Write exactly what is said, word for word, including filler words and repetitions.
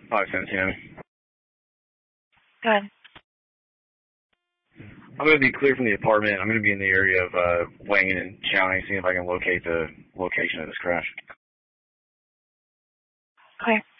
five cents, you know. Go ahead. I'm going to be clear from the apartment. I'm going to be in the area of uh, Wayne and Chowning, seeing if I can locate the location of this crash. Okay.